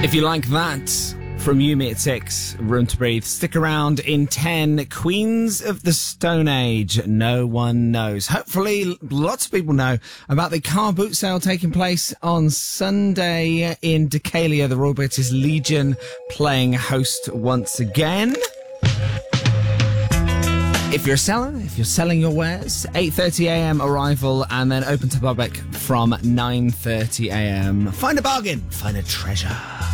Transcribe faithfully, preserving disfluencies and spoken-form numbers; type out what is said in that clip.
If you like that, from Yumi at six, Room to Breathe. Stick around in ten, Queens of the Stone Age. No one knows. Hopefully, lots of people know about the car boot sale taking place on Sunday in Decalia. The Royal British Legion playing host once again. If you're a seller, if you're selling your wares, eight thirty a.m. arrival and then open to public from nine thirty a.m. Find a bargain, find a treasure.